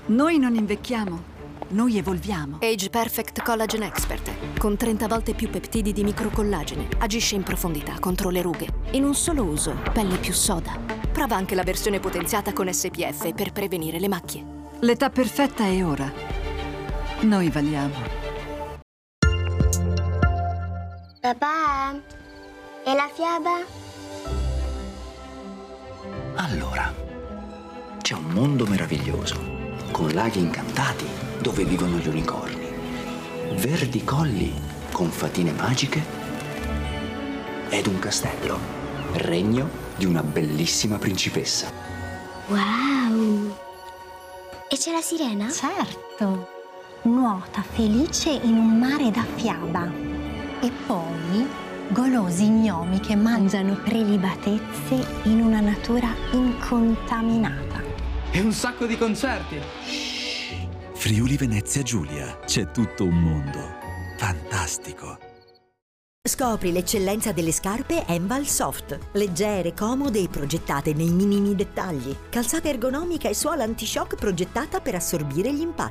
Noi non invecchiamo, noi evolviamo. Age Perfect Collagen Expert. Con 30 volte più peptidi di microcollagene. Agisce in profondità contro le rughe. In un solo uso, pelle più soda. Prova anche la versione potenziata con SPF per prevenire le macchie. L'età perfetta è ora. Noi valiamo. Papà, e la fiaba? Allora, c'è un mondo meraviglioso, con laghi incantati dove vivono gli unicorni, verdi colli con fatine magiche ed un castello, regno di una bellissima principessa. Wow! E c'è la sirena? Certo, nuota felice in un mare da fiaba. E poi golosi gnomi che mangiano prelibatezze in una natura incontaminata. E un sacco di concerti. Friuli Venezia Giulia, c'è tutto un mondo fantastico. Scopri l'eccellenza delle scarpe Enval Soft, leggere, comode e progettate nei minimi dettagli. Calzata ergonomica e suola anti-shock progettata per assorbire gli impatti.